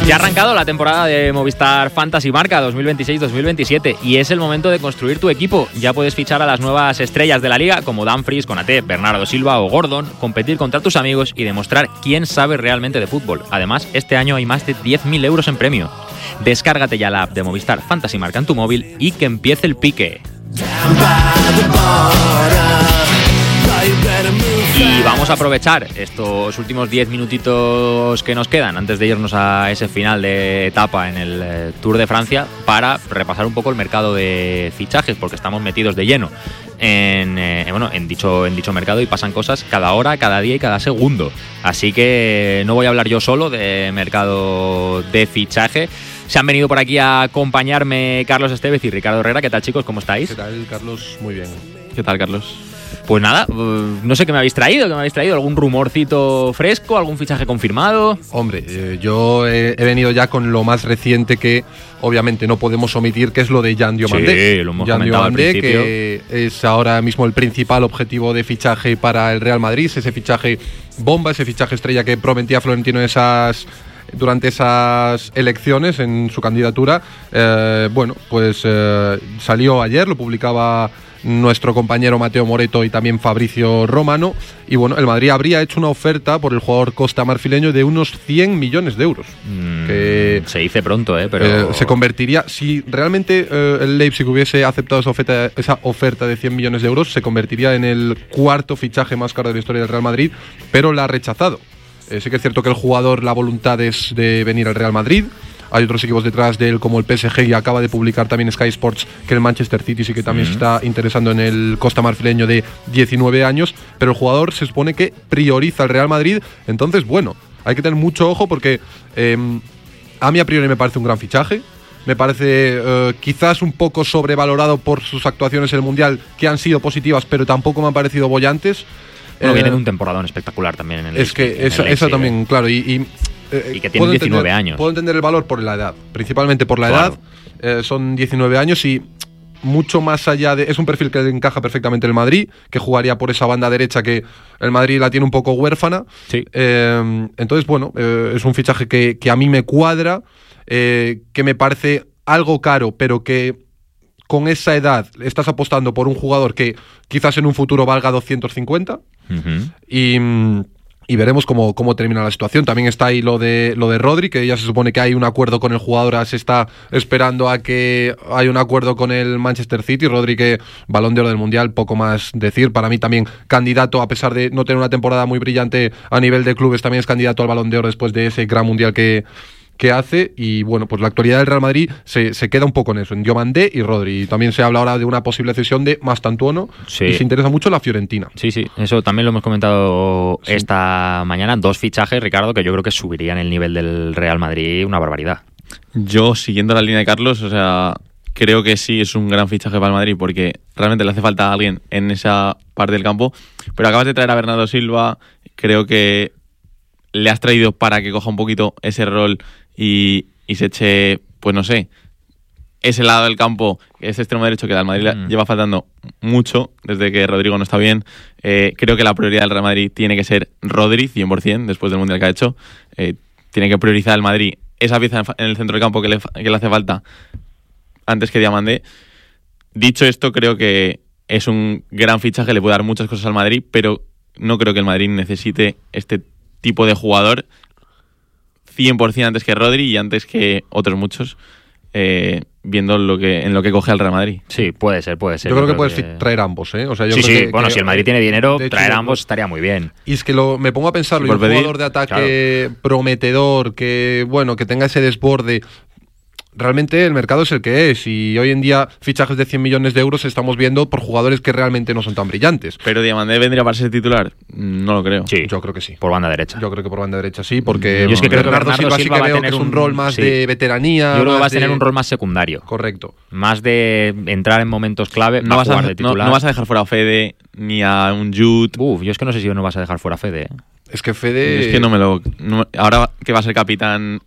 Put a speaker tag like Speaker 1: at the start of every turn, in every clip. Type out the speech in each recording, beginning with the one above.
Speaker 1: Ya ha arrancado la temporada de Movistar Fantasy Marca 2026-2027 y es el momento de construir tu equipo. Ya puedes fichar a las nuevas estrellas de la liga como Dumfries, Konaté, Bernardo Silva o Gordon, competir contra tus amigos y demostrar quién sabe realmente de fútbol. Además, este año hay más de 10.000 euros en premio. Descárgate ya la app de Movistar Fantasy Marca en tu móvil y que empiece el pique. Y vamos a aprovechar estos últimos 10 minutitos que nos quedan antes de irnos a ese final de etapa en el Tour de Francia para repasar un poco el mercado de fichajes, porque estamos metidos de lleno en dicho mercado y pasan cosas cada hora, cada día y cada segundo. Así que no voy a hablar yo solo de mercado de fichaje. Se han venido por aquí a acompañarme Carlos Estevez y Ricardo Herrera. ¿Qué tal, chicos? ¿Cómo estáis?
Speaker 2: ¿Qué tal, Carlos? Muy bien.
Speaker 3: ¿Qué tal, Carlos?
Speaker 1: Pues nada, no sé qué me habéis traído. ¿Algún rumorcito fresco? ¿Algún fichaje confirmado?
Speaker 2: Hombre, yo he venido ya con lo más reciente que obviamente no podemos omitir, que es lo de Jan Diomandé.
Speaker 1: Sí, lo hemos comentado al principio.
Speaker 2: Que es ahora mismo el principal objetivo de fichaje para el Real Madrid. Ese fichaje bomba, ese fichaje estrella que prometía Florentino durante esas elecciones en su candidatura. Salió ayer, lo publicaba nuestro compañero Mateo Moreto y también Fabricio Romano. Y bueno, el Madrid habría hecho una oferta por el jugador costamarfileño de unos 100 millones de euros. Que
Speaker 1: se dice pronto, pero
Speaker 2: se convertiría, si realmente el Leipzig hubiese aceptado esa oferta de 100 millones de euros, se convertiría en el cuarto fichaje más caro de la historia del Real Madrid, pero la ha rechazado. Sí que es cierto que el jugador, la voluntad es de venir al Real Madrid. Hay otros equipos detrás de él como el PSG, y acaba de publicar también Sky Sports que el Manchester City sí que también se está interesando en el costamarfileño de 19 años, pero el jugador se supone que prioriza al Real Madrid. Entonces, bueno, hay que tener mucho ojo porque a mí a priori me parece un gran fichaje. Me parece quizás un poco sobrevalorado por sus actuaciones en el Mundial, que han sido positivas, pero tampoco me han parecido bollantes.
Speaker 1: Viene de un temporadón espectacular también en el
Speaker 2: Es que eso también, claro, y
Speaker 1: que tiene 19 años.
Speaker 2: Puedo entender el valor por la edad, principalmente por la edad. Son 19 años y mucho más allá de... Es un perfil que le encaja perfectamente el Madrid, que jugaría por esa banda derecha que el Madrid la tiene un poco huérfana.
Speaker 1: Sí.
Speaker 2: Entonces, bueno, es un fichaje que a mí me cuadra, que me parece algo caro, pero que con esa edad estás apostando por un jugador que quizás en un futuro valga 250. Y veremos cómo termina la situación. También está ahí lo de Rodri, que ya se supone que hay un acuerdo con el jugador. Ahora se está esperando a que haya un acuerdo con el Manchester City. Rodri, que Balón de Oro del Mundial, poco más decir. Para mí también candidato, a pesar de no tener una temporada muy brillante a nivel de clubes, también es candidato al Balón de Oro después de ese gran Mundial que hace. Y bueno, pues la actualidad del Real Madrid se queda un poco en eso, en Diomandé y Rodri. Y también se habla ahora de una posible cesión de Mastantuono.
Speaker 1: Sí.
Speaker 2: Y se interesa mucho la Fiorentina.
Speaker 1: Sí, eso también lo hemos comentado esta mañana. 2 fichajes, Ricardo, que yo creo que subirían el nivel del Real Madrid una barbaridad.
Speaker 3: Yo, siguiendo la línea de Carlos, creo que sí es un gran fichaje para el Madrid, porque realmente le hace falta a alguien en esa parte del campo. Pero acabas de traer a Bernardo Silva, creo que le has traído para que coja un poquito ese rol y se eche, pues no sé, ese lado del campo, ese extremo derecho que al Madrid lleva faltando mucho desde que Rodrigo no está bien. Creo que la prioridad del Real Madrid tiene que ser Rodri, 100%, después del Mundial que ha hecho. Tiene que priorizar el Madrid esa pieza en el centro del campo que le hace falta antes que Diomandé. Dicho esto, creo que es un gran fichaje, le puede dar muchas cosas al Madrid, pero no creo que el Madrid necesite este tipo de jugador 100% antes que Rodri y antes que otros muchos, viendo en lo que coge al Real Madrid.
Speaker 1: Sí, puede ser.
Speaker 2: Yo creo que puedes traer ambos, ¿eh? O sea, yo
Speaker 1: creo
Speaker 2: que
Speaker 1: si el Madrid tiene dinero, traer ambos estaría muy bien.
Speaker 2: Y es que me pongo a pensarlo, y un jugador de ataque prometedor, que tenga ese desborde. Realmente el mercado es el que es, y hoy en día fichajes de 100 millones de euros estamos viendo por jugadores que realmente no son tan brillantes.
Speaker 3: ¿Pero Diomandé vendría para ser titular? No lo creo.
Speaker 1: Sí,
Speaker 2: yo creo que sí.
Speaker 1: Por banda derecha.
Speaker 2: Yo creo que por banda derecha sí, porque
Speaker 1: yo es que creo que Bernardo Silva
Speaker 2: sí que veo que es un rol más de veteranía.
Speaker 1: Yo creo que va a tener un rol más secundario.
Speaker 2: Correcto.
Speaker 1: Más de entrar en momentos clave.
Speaker 3: No vas a dejar fuera a Fede ni a un Jude.
Speaker 1: Yo es que no sé si no vas a dejar fuera a Fede.
Speaker 2: Es que Fede...
Speaker 3: Es que ahora que va a ser capitán...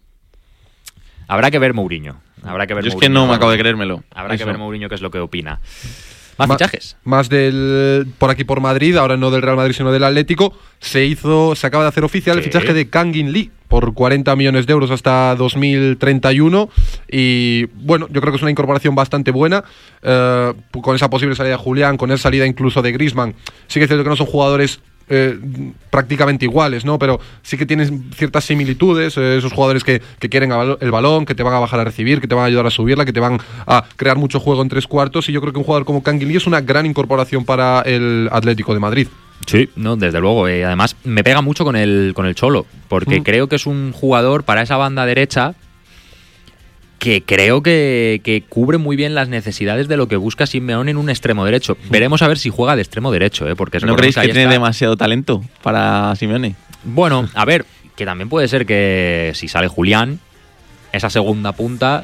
Speaker 1: Habrá que ver Mourinho.
Speaker 3: Yo es que no me acabo de creérmelo.
Speaker 1: Habrá que ver Mourinho qué es lo que opina. Más fichajes.
Speaker 2: Más del por aquí por Madrid, ahora no del Real Madrid sino del Atlético. Se acaba de hacer oficial el fichaje de Kangin Lee por 40 millones de euros hasta 2031 y bueno, yo creo que es una incorporación bastante buena, con esa posible salida de Julián, con esa salida incluso de Griezmann. Sí que es cierto que no son jugadores prácticamente iguales, ¿no? Pero sí que tienen ciertas similitudes, esos jugadores que quieren el balón, que te van a bajar a recibir, que te van a ayudar a subirla, que te van a crear mucho juego en tres cuartos, y yo creo que un jugador como Kangin Lee es una gran incorporación para el Atlético de Madrid.
Speaker 1: Sí, no, desde luego. Además, me pega mucho con el Cholo, porque creo que es un jugador para esa banda derecha que creo que cubre muy bien las necesidades de lo que busca Simeone en un extremo derecho. Veremos a ver si juega de extremo derecho, porque
Speaker 3: ¿no creéis que tiene demasiado talento para Simeone?
Speaker 1: Bueno, a ver, que también puede ser que si sale Julián, esa segunda punta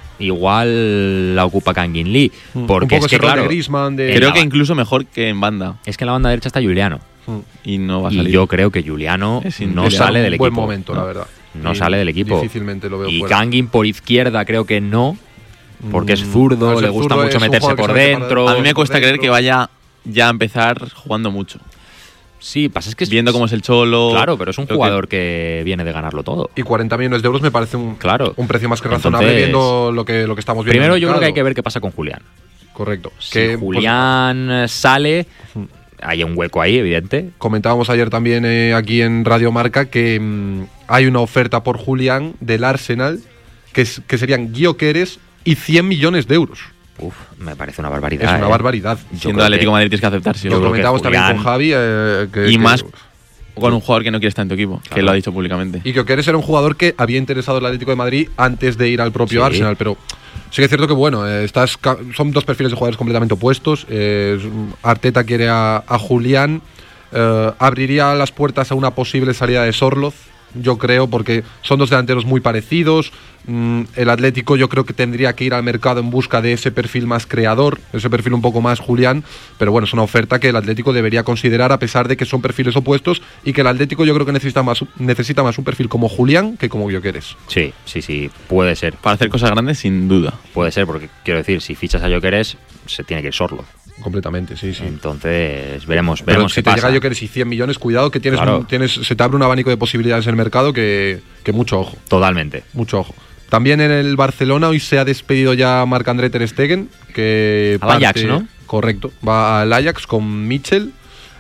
Speaker 1: igual la ocupa Kangin Lee, porque
Speaker 2: un poco
Speaker 1: es que claro,
Speaker 2: Griezmann
Speaker 3: creo que incluso mejor que en banda.
Speaker 1: Es que en la banda derecha está Giuliano.
Speaker 3: Y no va a salir.
Speaker 1: Y yo creo que Giuliano no sale del equipo.
Speaker 2: Buen momento, la verdad.
Speaker 1: No sale del equipo.
Speaker 2: Difícilmente lo veo
Speaker 1: y
Speaker 2: fuera.
Speaker 1: Kangin por izquierda creo que no, porque es zurdo, le gusta mucho meterse por dentro.
Speaker 3: A mí me cuesta creer que vaya ya a empezar jugando mucho.
Speaker 1: Sí, pasa es que
Speaker 3: viendo cómo es el Cholo.
Speaker 1: Claro, pero es un jugador que viene de ganarlo todo.
Speaker 2: Y 40 millones de euros me parece un precio más que razonable.
Speaker 1: Entonces,
Speaker 2: viendo lo que estamos viendo.
Speaker 1: Primero yo creo que hay que ver qué pasa con Julián.
Speaker 2: Correcto.
Speaker 1: Si Julián sale, hay un hueco ahí, evidente.
Speaker 2: Comentábamos ayer también aquí en Radio Marca que hay una oferta por Julián del Arsenal que serían Gyökeres y 100 millones de euros.
Speaker 1: Uf, me parece una barbaridad.
Speaker 2: Es una barbaridad.
Speaker 3: Siendo Atlético de Madrid tienes que aceptarse.
Speaker 2: Lo comentábamos también con Javi.
Speaker 3: Más con un jugador que no quiere estar en tu equipo, que lo ha dicho públicamente.
Speaker 2: Y Gyökeres era un jugador que había interesado el Atlético de Madrid antes de ir al propio Arsenal, pero sí que es cierto que bueno, son dos perfiles de jugadores completamente opuestos. Arteta quiere a Julián, abriría las puertas a una posible salida de Sorloth, yo creo, porque son dos delanteros muy parecidos. El Atlético yo creo que tendría que ir al mercado en busca de ese perfil más creador, ese perfil un poco más Julián, pero bueno, es una oferta que el Atlético debería considerar a pesar de que son perfiles opuestos y que el Atlético yo creo que necesita más un perfil como Julián que como Gyökeres.
Speaker 1: Sí, puede ser.
Speaker 3: Para hacer cosas grandes, sin duda.
Speaker 1: Puede ser, porque quiero decir, si fichas a Gyökeres, se tiene que ir Sorloth.
Speaker 2: Completamente, sí.
Speaker 1: Entonces, veremos
Speaker 2: pero
Speaker 1: qué
Speaker 2: si te
Speaker 1: pasa.
Speaker 2: llega Gyökeres y 100 millones, cuidado que se te abre un abanico de posibilidades en el mercado que mucho ojo.
Speaker 1: Totalmente.
Speaker 2: Mucho ojo. También en el Barcelona hoy se ha despedido ya Marc-André ter Stegen, que
Speaker 1: al Ajax, ¿no?
Speaker 2: Correcto, va al Ajax con Mitchell.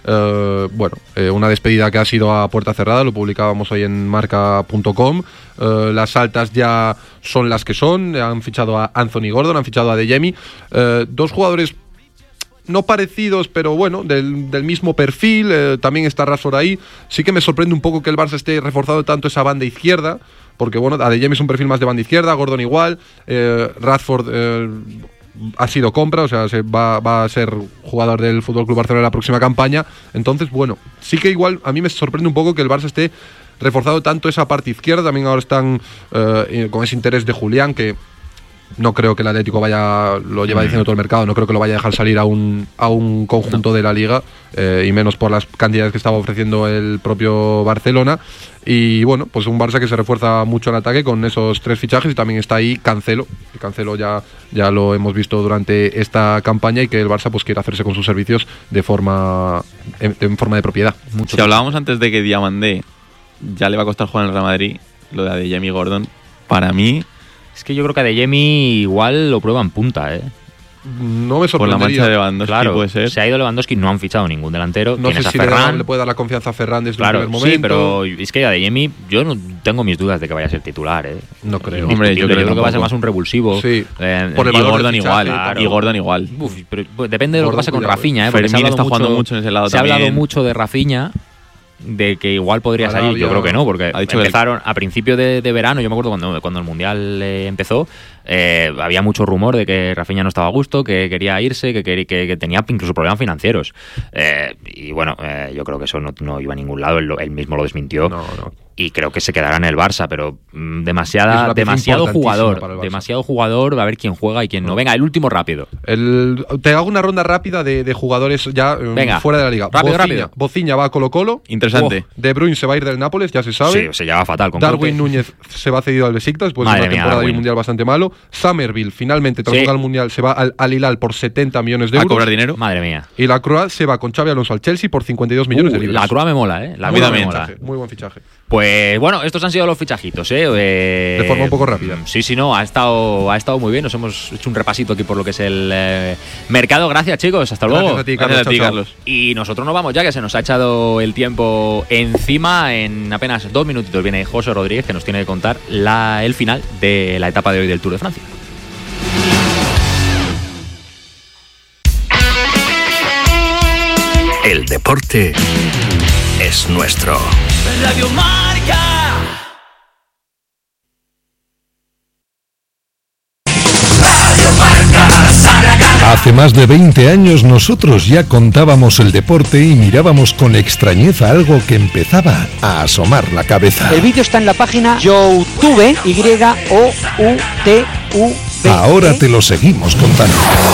Speaker 2: Una despedida que ha sido a puerta cerrada, lo publicábamos hoy en marca.com. Las altas ya son las que son, han fichado a Anthony Gordon, han fichado a Adeyemi, dos jugadores no parecidos, pero bueno, del mismo perfil. También está Rashford ahí. Sí que me sorprende un poco que el Barça esté reforzando tanto esa banda izquierda, porque bueno, Adeyemi es un perfil más de banda izquierda, Gordon igual, Rashford ha sido compra, o sea, va a ser jugador del FC Barcelona en la próxima campaña. Entonces, bueno, sí que igual a mí me sorprende un poco que el Barça esté reforzado tanto esa parte izquierda. También ahora están con ese interés de Julián, que no creo que el Atlético lo lleva diciendo todo el mercado, no creo que lo vaya a dejar salir a un conjunto de la Liga, y menos por las cantidades que estaba ofreciendo el propio Barcelona. Y bueno, pues un Barça que se refuerza mucho en ataque con esos tres fichajes, y también está ahí Cancelo. Y Cancelo ya lo hemos visto durante esta campaña, y que el Barça pues quiere hacerse con sus servicios en forma de propiedad.
Speaker 3: Si hablábamos antes de que Diamandé ya le va a costar jugar en el Real Madrid, lo de Adeyemi y Gordon, para mí...
Speaker 1: Es que yo creo que Adeyemi igual lo prueba en punta,
Speaker 2: No me sorprendería.
Speaker 3: Por la mancha de Lewandowski,
Speaker 1: claro,
Speaker 3: puede ser.
Speaker 1: Se ha ido Lewandowski, no han fichado ningún delantero.
Speaker 2: No sé si le puede dar la confianza a Ferran desde el primer momento.
Speaker 1: Sí, pero es que Adeyemi, yo no tengo mis dudas de que vaya a ser titular.
Speaker 2: No creo.
Speaker 3: Hombre, yo creo
Speaker 1: que va a ser más un revulsivo.
Speaker 2: Sí.
Speaker 3: Por el Gordon igual. Claro. Y Gordon igual.
Speaker 1: Pero depende de lo que pase con Rafinha.
Speaker 3: Fermín está jugando mucho en ese lado también.
Speaker 1: Se ha hablado mucho de Rafinha, de que igual podría salir. Yo creo que no, porque empezaron a principio de verano. Yo me acuerdo cuando el Mundial empezó, había mucho rumor de que Rafinha no estaba a gusto, que quería irse, que tenía incluso problemas financieros. Y bueno, yo creo que eso no iba a ningún lado. Él mismo lo desmintió.
Speaker 2: No.
Speaker 1: y creo que se quedará en el Barça, pero
Speaker 2: Es una pieza
Speaker 1: demasiado
Speaker 2: importantísima para el Barça.
Speaker 1: demasiado jugador, a ver quién juega y quién no. Venga, el último rápido.
Speaker 2: Te hago una ronda rápida de jugadores ya
Speaker 1: Venga,
Speaker 2: fuera de la liga.
Speaker 1: rápido.
Speaker 2: Bociña va a Colo-Colo.
Speaker 3: Interesante.
Speaker 2: De Bruyne se va a ir del Nápoles, ya se sabe.
Speaker 1: Sí, se lleva fatal con
Speaker 2: Darwin
Speaker 1: Conte.
Speaker 2: Núñez se va cedido al Besiktas después de
Speaker 1: Madre
Speaker 2: una
Speaker 1: mía,
Speaker 2: temporada y
Speaker 1: Darwin.
Speaker 2: un mundial bastante malo. Somerville finalmente, tras
Speaker 1: Sí.
Speaker 2: jugar al mundial, se va al Hilal por 70 millones de
Speaker 3: A
Speaker 2: euros.
Speaker 3: cobrar dinero.
Speaker 1: Madre mía.
Speaker 2: Y la Croix se va con Xavi Alonso al Chelsea por 52 millones de libras.
Speaker 1: La Croix me mola, ¿eh? La
Speaker 3: A mí
Speaker 1: Croix me
Speaker 3: también.
Speaker 1: mola.
Speaker 2: Muy buen fichaje.
Speaker 1: Pues bueno, estos han sido los fichajitos, ¿eh?
Speaker 2: De forma un poco rápida.
Speaker 1: Sí, no, ha estado muy bien. Nos hemos hecho un repasito aquí por lo que es el mercado. Gracias, chicos. Hasta luego.
Speaker 2: Gracias a ti, Carlos.
Speaker 3: Gracias a ti,
Speaker 2: Chao, chao.
Speaker 3: Carlos.
Speaker 1: Y nosotros nos vamos ya, que se nos ha echado el tiempo encima. En apenas 2 minutitos viene José Rodríguez, que nos tiene que contar el final de la etapa de hoy del Tour de Francia.
Speaker 4: El deporte es nuestro.
Speaker 5: Radio Marca.
Speaker 6: Hace más de 20 años nosotros ya contábamos el deporte y mirábamos con extrañeza algo que empezaba a asomar la cabeza.
Speaker 7: El vídeo está en la página YouTube, YOUTV.
Speaker 6: Ahora te lo seguimos contando.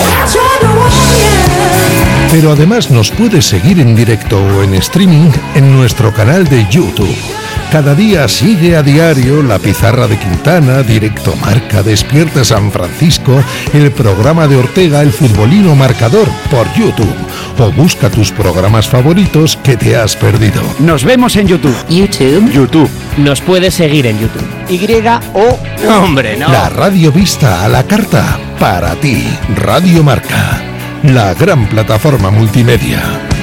Speaker 6: Pero además nos puedes seguir en directo o en streaming en nuestro canal de YouTube. Cada día sigue a diario La Pizarra de Quintana, Directo Marca, Despierta San Francisco, el programa de Ortega, El Futbolino Marcador por YouTube. O busca tus programas favoritos que te has perdido.
Speaker 7: Nos vemos en YouTube.
Speaker 6: YouTube.
Speaker 8: Nos puedes seguir en YouTube.
Speaker 7: ¡Hombre, no!
Speaker 6: La radio vista a la carta para ti. Radio Marca, la gran plataforma multimedia.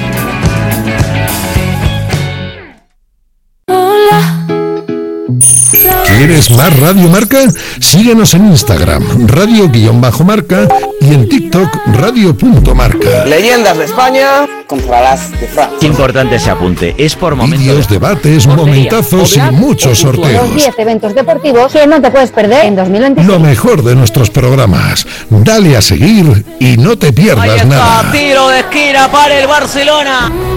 Speaker 6: ¿Quieres más Radio Marca? Síguenos en Instagram, radio_marca y en TikTok, radio.marca.
Speaker 9: Leyendas de España contra las de Francia.
Speaker 8: Importante ese apunte. Es por momentos.
Speaker 6: Vídeos, debates, momentazos y muchos sorteos.
Speaker 10: Los 10 eventos deportivos que no te puedes perder en 2025.
Speaker 6: Lo mejor de nuestros programas. Dale a seguir y no te pierdas nada.
Speaker 5: Tiro de esquina para el Barcelona.